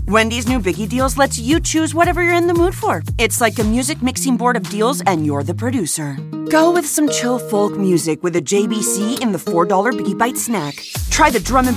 Wendy's new Biggie Deals lets you choose whatever you're in the mood for. It's like a music mixing board of deals, and you're the producer. Go with some chill folk music with a JBC in the $4 Biggie Bite snack. Try the drum and